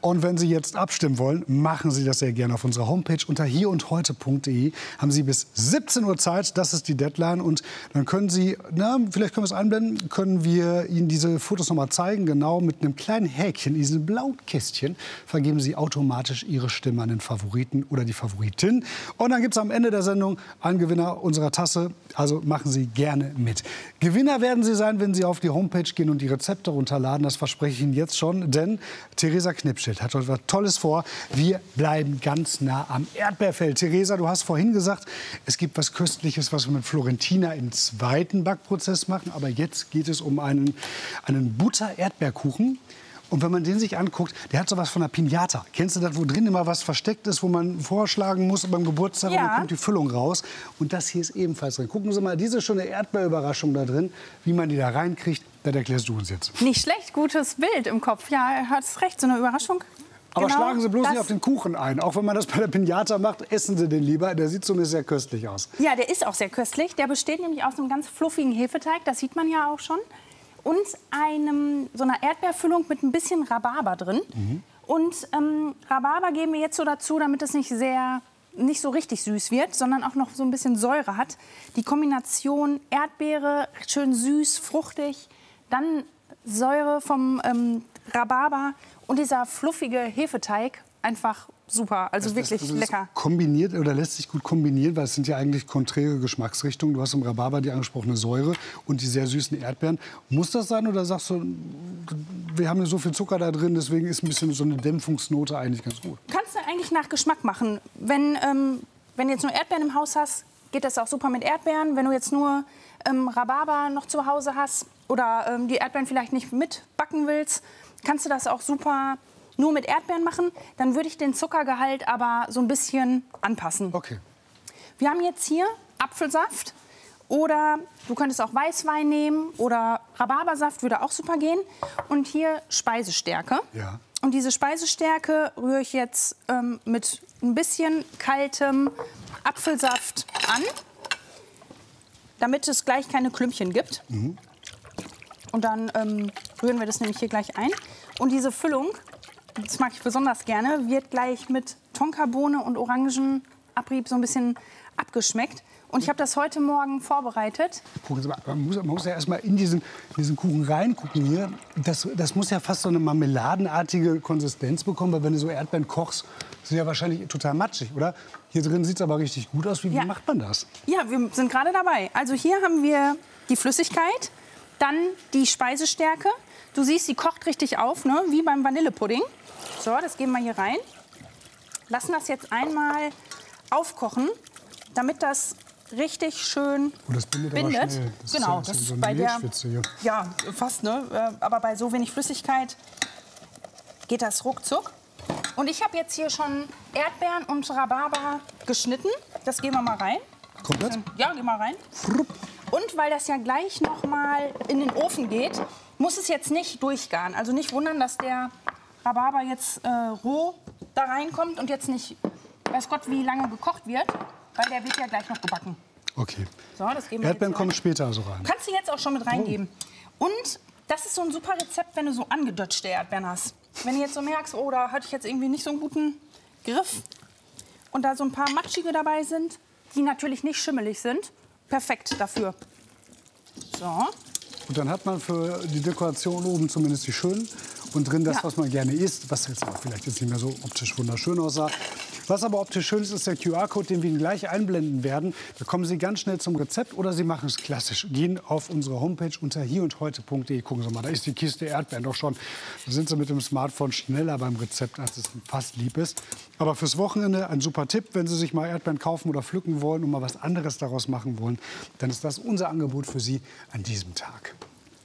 Und wenn Sie jetzt abstimmen wollen, machen Sie das sehr gerne auf unserer Homepage unter hierundheute.de. Haben Sie bis 17 Uhr Zeit, das ist die Deadline. Und dann können Sie, vielleicht können wir es einblenden, können wir Ihnen diese Fotos noch mal zeigen. Genau mit einem kleinen Häkchen, diesem blauen Kästchen, vergeben Sie automatisch Ihre Stimme an den Favoriten oder die Favoritin. Und dann gibt es am Ende der Sendung einen Gewinner unserer Tasse. Also machen Sie gerne mit. Gewinner werden Sie sein, wenn Sie auf die Homepage gehen und die Rezepte runterladen. Das verspreche ich Ihnen jetzt schon, denn Theresa Knipschild hat heute was Tolles vor. Wir bleiben ganz nah am Erdbeerfeld. Theresa, du hast vorhin gesagt, es gibt was Köstliches, was wir mit Florentina im zweiten Backprozess machen. Aber jetzt geht es um einen Butter-Erdbeerkuchen. Und wenn man den sich anguckt, der hat so was von einer Piñata. Kennst du das, wo drin immer was versteckt ist, wo man vorschlagen muss beim Geburtstag und dann kommt die Füllung raus. Und das hier ist ebenfalls drin. Gucken Sie mal, diese schöne Erdbeerüberraschung da drin, wie man die da reinkriegt, das erklärst du uns jetzt. Nicht schlecht, gutes Bild im Kopf. Ja, er hat recht, so eine Überraschung. Aber genau, schlagen Sie bloß nicht auf den Kuchen ein. Auch wenn man das bei der Piñata macht, essen Sie den lieber. Der sieht zumindest sehr köstlich aus. Ja, der ist auch sehr köstlich. Der besteht nämlich aus einem ganz fluffigen Hefeteig. Das sieht man ja auch schon. Und so einer Erdbeerfüllung mit ein bisschen Rhabarber drin. Und Rhabarber geben wir jetzt so dazu, damit es nicht so richtig süß wird, sondern auch noch so ein bisschen Säure hat. Die Kombination Erdbeere, schön süß, fruchtig, dann Säure vom Rhabarber und dieser fluffige Hefeteig, einfach super, also wirklich lecker. Kombiniert oder lässt sich gut kombinieren, weil es sind ja eigentlich konträre Geschmacksrichtungen. Du hast im Rhabarber die angesprochene Säure und die sehr süßen Erdbeeren. Muss das sein oder sagst du, wir haben ja so viel Zucker da drin, deswegen ist ein bisschen so eine Dämpfungsnote eigentlich ganz gut? Kannst du eigentlich nach Geschmack machen. Wenn du jetzt nur Erdbeeren im Haus hast, geht das auch super mit Erdbeeren. Wenn du jetzt nur Rhabarber noch zu Hause hast oder die Erdbeeren vielleicht nicht mitbacken willst, kannst du das auch super nur mit Erdbeeren machen, dann würde ich den Zuckergehalt aber so ein bisschen anpassen. Okay. Wir haben jetzt hier Apfelsaft oder du könntest auch Weißwein nehmen oder Rhabarbersaft würde auch super gehen. Und hier Speisestärke. Ja. Und diese Speisestärke rühre ich jetzt mit ein bisschen kaltem Apfelsaft an, damit es gleich keine Klümpchen gibt. Und dann rühren wir das nämlich hier gleich ein. Und diese Füllung, das mag ich besonders gerne, wird gleich mit Tonkabohne und Orangenabrieb so ein bisschen abgeschmeckt. Und ich habe das heute Morgen vorbereitet. Gucken Sie mal, man muss ja erst mal in diesen Kuchen reingucken hier. Das muss ja fast so eine marmeladenartige Konsistenz bekommen, weil wenn du so Erdbeeren kochst, sind ja wahrscheinlich total matschig, oder? Hier drin sieht es aber richtig gut aus. Wie macht man das? Ja, wir sind gerade dabei. Also hier haben wir die Flüssigkeit, dann die Speisestärke. Du siehst, die kocht richtig auf, ne? Wie beim Vanillepudding. So, das geben wir hier rein. Lassen das jetzt einmal aufkochen, damit das richtig schön das bindet. bindet. Aber schnell. Das genau, ist ja das so ist eine bei der hier. Ja, fast, ne? Aber bei so wenig Flüssigkeit geht das ruckzuck. Und ich habe jetzt hier schon Erdbeeren und Rhabarber geschnitten. Das geben wir mal rein. Komplett? Ja, geh mal rein. Und weil das ja gleich noch mal in den Ofen geht, muss es jetzt nicht durchgaren. Also nicht wundern, dass der Rhabarber jetzt roh da reinkommt und jetzt nicht, weiß Gott, wie lange gekocht wird, weil der wird ja gleich noch gebacken. Okay. So, das geben wir Erdbeeren jetzt kommen später also rein. Kannst du jetzt auch schon mit reingeben. Und das ist so ein super Rezept, wenn du so angedötschte Erdbeeren hast. Wenn du jetzt so merkst, oh, da hatte ich jetzt irgendwie nicht so einen guten Griff und da so ein paar matschige dabei sind, die natürlich nicht schimmelig sind, perfekt dafür. So. Und dann hat man für die Dekoration oben zumindest die schönen und drin das, was man gerne isst, was jetzt aber vielleicht jetzt nicht mehr so optisch wunderschön aussah. Was aber optisch schön ist, ist der QR-Code, den wir Ihnen gleich einblenden werden. Da kommen Sie ganz schnell zum Rezept oder Sie machen es klassisch. Gehen auf unsere Homepage unter hierundheute.de. Gucken Sie mal, da ist die Kiste Erdbeeren doch schon. Da sind Sie mit dem Smartphone schneller beim Rezept, als es fast lieb ist. Aber fürs Wochenende ein super Tipp, wenn Sie sich mal Erdbeeren kaufen oder pflücken wollen und mal was anderes daraus machen wollen, dann ist das unser Angebot für Sie an diesem Tag.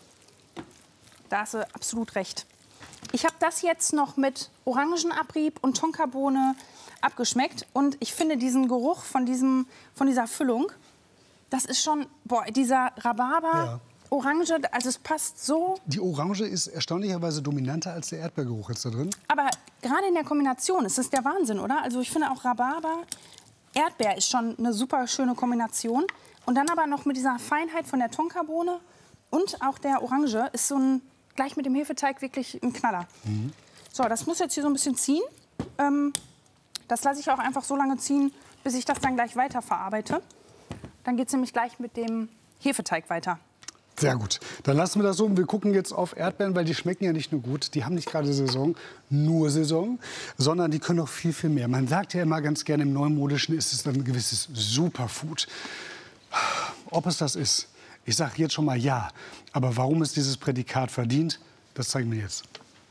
Da hast du absolut recht. Ich habe das jetzt noch mit Orangenabrieb und Tonkabohne abgeschmeckt. Und ich finde diesen Geruch von dieser Füllung, das ist schon, boah, dieser Rhabarber, Orange, also es passt so. Die Orange ist erstaunlicherweise dominanter als der Erdbeergeruch jetzt da drin. Aber gerade in der Kombination ist das der Wahnsinn, oder? Also ich finde auch Rhabarber, Erdbeer ist schon eine super schöne Kombination. Und dann aber noch mit dieser Feinheit von der Tonkabohne und auch der Orange ist so ein, gleich mit dem Hefeteig wirklich ein Knaller. So, das muss jetzt hier so ein bisschen ziehen. Das lasse ich auch einfach so lange ziehen, bis ich das dann gleich weiter verarbeite. Dann geht es nämlich gleich mit dem Hefeteig weiter. Sehr gut. Dann lassen wir das so und wir gucken jetzt auf Erdbeeren, weil die schmecken ja nicht nur gut. Die haben nicht gerade Saison, nur Saison, sondern die können auch viel, viel mehr. Man sagt ja immer ganz gerne, im Neumodischen ist es dann ein gewisses Superfood. Ob es das ist, ich sage jetzt schon mal ja. Aber warum es dieses Prädikat verdient, das zeigen wir jetzt.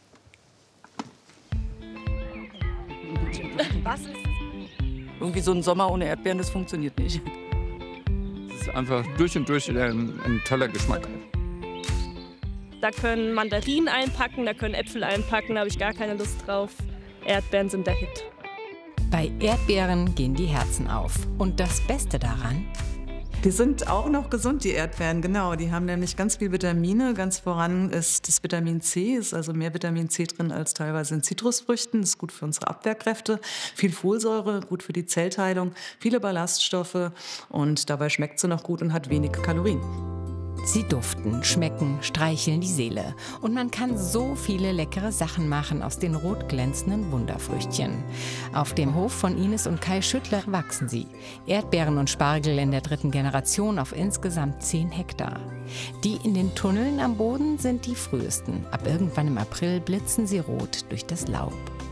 Was ist das? Irgendwie so ein Sommer ohne Erdbeeren, das funktioniert nicht. Es ist einfach durch und durch ein toller Geschmack. Da können Mandarinen einpacken, da können Äpfel einpacken, da habe ich gar keine Lust drauf. Erdbeeren sind der Hit. Bei Erdbeeren gehen die Herzen auf. Und das Beste daran? Die sind auch noch gesund, die Erdbeeren, genau. Die haben nämlich ganz viel Vitamine. Ganz voran ist das Vitamin C, ist also mehr Vitamin C drin als teilweise in Zitrusfrüchten. Das ist gut für unsere Abwehrkräfte. Viel Folsäure, gut für die Zellteilung, viele Ballaststoffe und dabei schmeckt sie noch gut und hat wenig Kalorien. Sie duften, schmecken, streicheln die Seele. Und man kann so viele leckere Sachen machen aus den rot glänzenden Wunderfrüchtchen. Auf dem Hof von Ines und Kai Schüttler wachsen sie. Erdbeeren und Spargel in der 3. Generation auf insgesamt 10 Hektar. Die in den Tunneln am Boden sind die frühesten. Ab irgendwann im April blitzen sie rot durch das Laub.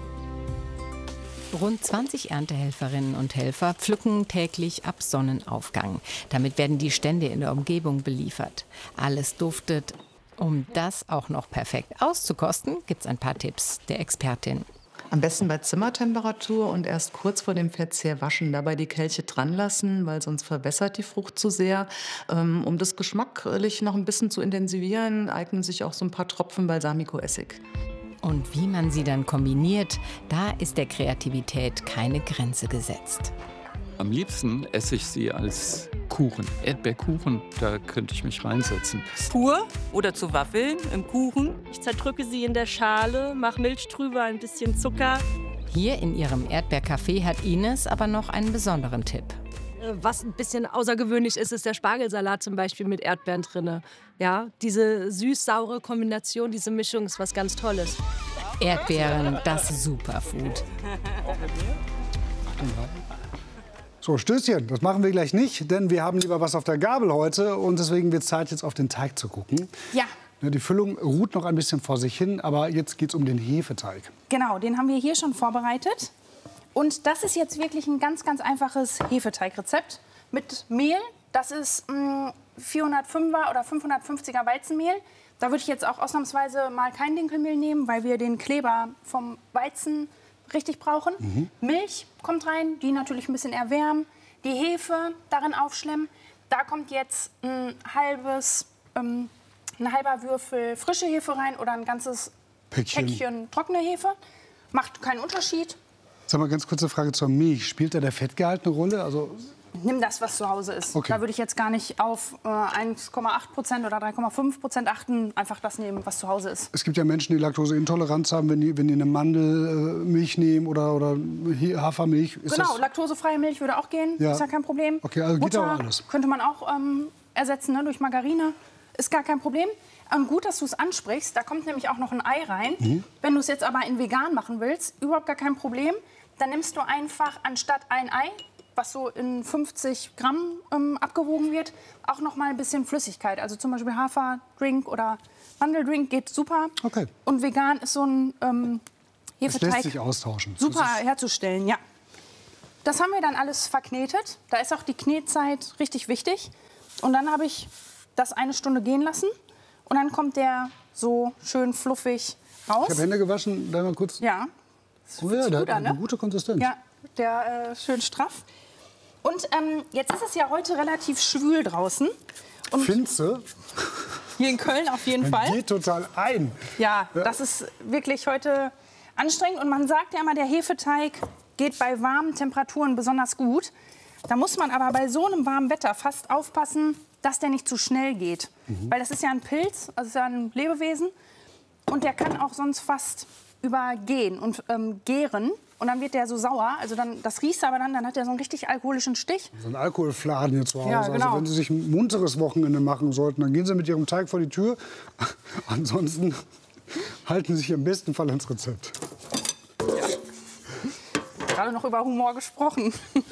Rund 20 Erntehelferinnen und Helfer pflücken täglich ab Sonnenaufgang. Damit werden die Stände in der Umgebung beliefert. Alles duftet. Um das auch noch perfekt auszukosten, gibt es ein paar Tipps der Expertin. Am besten bei Zimmertemperatur und erst kurz vor dem Verzehr waschen. Dabei die Kelche dran lassen, weil sonst verwässert die Frucht zu sehr. Um das geschmacklich noch ein bisschen zu intensivieren, eignen sich auch so ein paar Tropfen Balsamico-Essig. Und wie man sie dann kombiniert, da ist der Kreativität keine Grenze gesetzt. Am liebsten esse ich sie als Kuchen, Erdbeerkuchen, da könnte ich mich reinsetzen. Pur oder zu Waffeln im Kuchen. Ich zerdrücke sie in der Schale, mache Milch drüber, ein bisschen Zucker. Hier in ihrem Erdbeercafé hat Ines aber noch einen besonderen Tipp. Was ein bisschen außergewöhnlich ist, ist der Spargelsalat zum Beispiel mit Erdbeeren drin. Ja, diese süß-saure Kombination, diese Mischung ist was ganz Tolles. Erdbeeren, das Superfood. So, Stößchen, das machen wir gleich nicht, denn wir haben lieber was auf der Gabel heute. Und deswegen wird es Zeit, jetzt auf den Teig zu gucken. Ja. Die Füllung ruht noch ein bisschen vor sich hin, aber jetzt geht es um den Hefeteig. Genau, den haben wir hier schon vorbereitet. Und das ist jetzt wirklich ein ganz, ganz einfaches Hefeteigrezept mit Mehl. Das ist 405er oder 550er Weizenmehl. Da würde ich jetzt auch ausnahmsweise mal kein Dinkelmehl nehmen, weil wir den Kleber vom Weizen richtig brauchen. Milch kommt rein, die natürlich ein bisschen erwärmen. Die Hefe darin aufschlemmen. Da kommt jetzt ein halber Würfel frische Hefe rein oder ein ganzes Päckchen trockene Hefe. Macht keinen Unterschied. Sag mal, ganz kurze Frage zur Milch. Spielt da der Fettgehalt eine Rolle? Also nimm das, was zu Hause ist. Okay. Da würde ich jetzt gar nicht auf 1,8% oder 3,5% achten. Einfach das nehmen, was zu Hause ist. es gibt ja Menschen, die Laktoseintoleranz haben, wenn die eine Mandelmilch nehmen oder Hafermilch. Ist Genau, das laktosefreie Milch würde auch gehen. Ja. Ist ja kein Problem. Okay, also geht Butter auch alles. könnte man auch ersetzen, ne, durch Margarine. Ist gar kein Problem. Und gut, dass du es ansprichst. Da kommt nämlich auch noch ein Ei rein. Wenn du es jetzt aber in vegan machen willst, überhaupt gar kein Problem. Dann nimmst du einfach anstatt ein Ei, was so in 50 Gramm abgewogen wird, auch noch mal ein bisschen Flüssigkeit. Also zum Beispiel Haferdrink oder Mandeldrink geht super. Okay. Und vegan ist so ein Es lässt Hefeteig sich austauschen. super herzustellen, ja. Das haben wir dann alles verknetet. Da ist auch die Knetzeit richtig wichtig. Und dann habe ich das 1 Stunde gehen lassen. Und dann kommt der so schön fluffig raus. Ich habe Hände gewaschen, da mal kurz. Ja. Oh ja, der hat gut an, eine ne? gute Konsistenz. Ja, der schön straff. Und jetzt ist es ja heute relativ schwül draußen. Und Findest du? hier in Köln auf jeden Man Fall. geht total ein. Ja, das ist wirklich heute anstrengend. Und man sagt ja immer, der Hefeteig geht bei warmen Temperaturen besonders gut. Da muss man aber bei so einem warmen Wetter fast aufpassen, dass der nicht zu schnell geht. Weil das ist ja ein Pilz, also ist ja ein Lebewesen. Und der kann auch sonst fast übergehen und gären. Und dann wird der so sauer. Also dann, das riecht aber dann hat der so einen richtig alkoholischen Stich. So ein Alkoholfladen hier zu Hause. Ja, genau. Also wenn Sie sich ein munteres Wochenende machen sollten, dann gehen Sie mit Ihrem Teig vor die Tür. Ansonsten halten Sie sich im besten Fall ans Rezept. gerade noch über Humor gesprochen.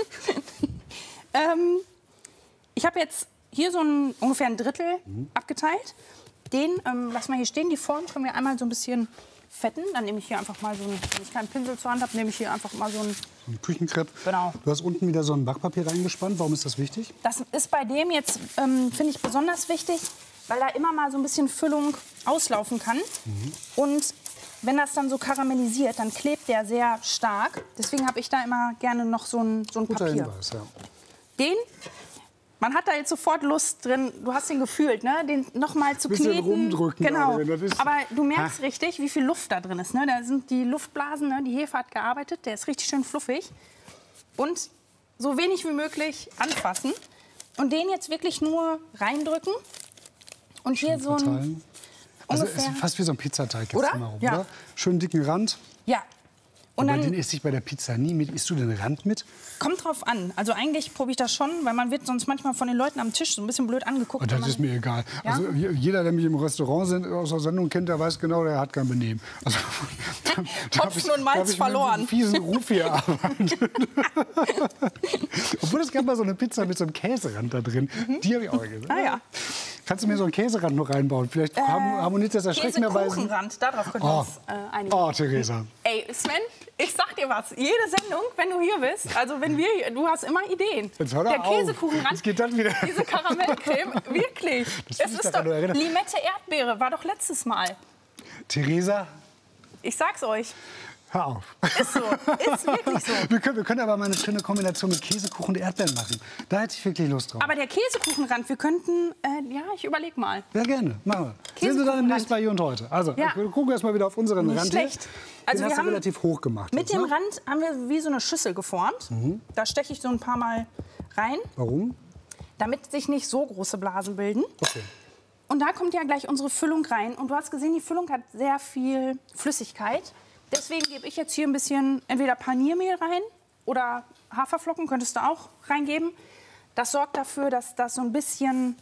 Ich habe jetzt hier so ungefähr ein Drittel abgeteilt. Den lassen wir hier stehen. Die Form können wir einmal so ein bisschen fetten. Dann nehme ich hier einfach mal so einen, wenn ich keinen Pinsel zur Hand habe, nehme ich hier einfach mal so einen Küchenkrepp. Genau. Du hast unten wieder so ein Backpapier reingespannt. Warum ist das wichtig? Das ist bei dem jetzt, finde ich, besonders wichtig, weil da immer mal so ein bisschen Füllung auslaufen kann. Und wenn das dann so karamellisiert, dann klebt der sehr stark. Deswegen habe ich da immer gerne noch so ein Guter Papier. Hinweis, ja. Den, man hat da jetzt sofort Lust drin, du hast den gefühlt, ne? Den noch mal zu Bisschen kneten. rumdrücken, Genau. aber das ist- Aber du merkst richtig, wie viel Luft da drin ist. Ne? Da sind die Luftblasen, ne? Die Hefe hat gearbeitet, der ist richtig schön fluffig. Und so wenig wie möglich anfassen. Und den jetzt wirklich nur reindrücken. Und hier so ein Verteilen. Also es ungefähr... ist fast wie so ein Pizzateig jetzt Oder? immer rum, Ja. oder? Schön dicken Rand. Ja. Und Aber den dann esse ich bei der Pizza nie mit. Isst du den Rand mit? kommt drauf an. Also eigentlich probiere ich das schon, weil man wird sonst manchmal von den Leuten am Tisch so ein bisschen blöd angeguckt. Und wenn das man- ist mir egal. Ja? Also jeder, der mich im Restaurant aus der Sendung kennt, der weiß genau, der hat kein Benehmen. Also, Hopfen und Malz da hab ich verloren. Mit diesem fiesen Ruf hier arbeitet. Obwohl es gab mal so eine Pizza mit so einem Käserand da drin. Die habe ich auch gegessen. Ah ja. Kannst du mir so einen Käserand noch reinbauen? Vielleicht harmoniert das erschreckenderweise. Käsekuchenrand, darauf können wir uns einigen. Oh, Theresa. Ey, Sven, ich sag dir was. Jede Sendung, wenn du hier bist, also wenn wir hier, du hast immer Ideen. Jetzt hör doch Der auf. Käsekuchenrand, Jetzt geht das wieder. diese Karamellcreme, wirklich. Das Es will ich ist daran doch nur erinnern. Limette Erdbeere, war doch letztes Mal. Theresa, Ich sag's euch. hör auf. Ist so, ist wirklich so. Wir können aber mal eine schöne Kombination mit Käsekuchen und Erdbeeren machen. Da hätte ich wirklich Lust drauf. Aber der Käsekuchenrand, wir könnten, ja, ich überleg mal. Ja, gerne. Machen wir. Sehen Sie dann demnächst bei Hier und Heute. Also, Ja. wir gucken erst mal wieder auf unseren Nicht Rand. schlecht. Hier. Also Den wir hast du haben relativ hoch gemacht. Mit jetzt, dem ne? Rand haben wir wie so eine Schüssel geformt. Da steche ich so ein paar Mal rein, Warum? damit sich nicht so große Blasen bilden. Okay. Und da kommt ja gleich unsere Füllung rein. Und du hast gesehen, die Füllung hat sehr viel Flüssigkeit. Deswegen gebe ich jetzt hier ein bisschen entweder Paniermehl rein oder Haferflocken könntest du auch reingeben. Das sorgt dafür, dass das so ein bisschen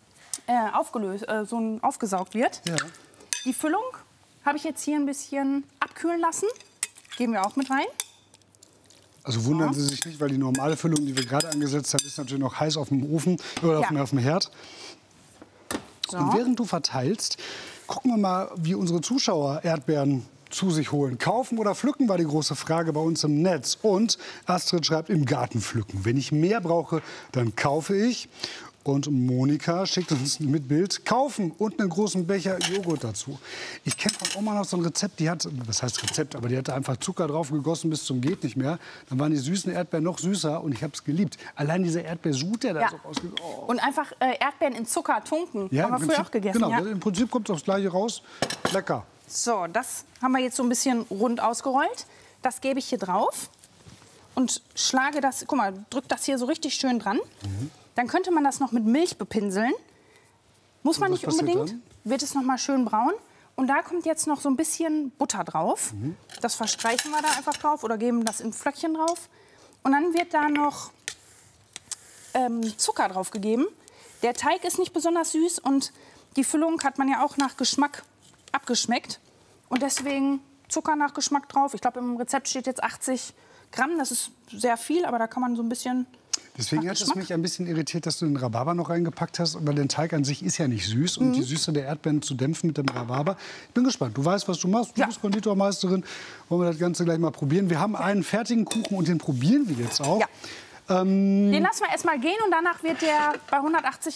aufgesaugt wird. Ja. Die Füllung habe ich jetzt hier ein bisschen abkühlen lassen. Geben wir auch mit rein. Also wundern Sie sich nicht, weil die normale Füllung, die wir gerade angesetzt haben, ist natürlich noch heiß auf dem Ofen oder Ja. auf dem Herd. So. Und während du verteilst, gucken wir mal, wie unsere Zuschauer Erdbeeren zu sich holen. Kaufen oder pflücken war die große Frage bei uns im Netz. Und Astrid schreibt, im Garten pflücken. Wenn ich mehr brauche, dann kaufe ich. Und Monika schickt uns mit Bild, kaufen und einen großen Becher Joghurt dazu. Ich kenne von Oma noch so ein Rezept, die hat, was heißt Rezept, aber die hatte einfach Zucker drauf gegossen bis zum geht nicht mehr. Dann waren die süßen Erdbeeren noch süßer und ich habe es geliebt. Allein dieser Erdbeersud, der da Ja. so rausgeht. Oh. Und einfach Erdbeeren in Zucker tunken. Ja, haben wir im früher Prinzip- auch gegessen. Genau, Ja. im Prinzip kommt es aufs Gleiche raus. Lecker. So, das haben wir jetzt so ein bisschen rund ausgerollt. Das gebe ich hier drauf und schlage das, guck mal, drück das hier so richtig schön dran. Dann könnte man das noch mit Milch bepinseln. Muss man Und was nicht passiert unbedingt. dann? Wird es noch mal schön braun. Und da kommt jetzt noch so ein bisschen Butter drauf. Das verstreichen wir da einfach drauf oder geben das in Flöckchen drauf. Und dann wird da noch Zucker drauf gegeben. Der Teig ist nicht besonders süß und die Füllung hat man ja auch nach Geschmack abgeschmeckt. Und deswegen Zucker nach Geschmack drauf. Ich glaube, im Rezept steht jetzt 80 Gramm. Das ist sehr viel, aber da kann man so ein bisschen... Deswegen nach hat es Geschmack. mich ein bisschen irritiert, dass du den Rhabarber noch reingepackt hast. Aber der Teig an sich ist ja nicht süß. Und die Süße der Erdbeeren zu dämpfen mit dem Rhabarber. Ich bin gespannt. Du weißt, was du machst. Du Ja. bist Konditormeisterin. Wollen wir das Ganze gleich mal probieren. Wir haben einen fertigen Kuchen und den probieren wir jetzt auch. Ja. Den lassen wir erst mal gehen und danach wird der bei 180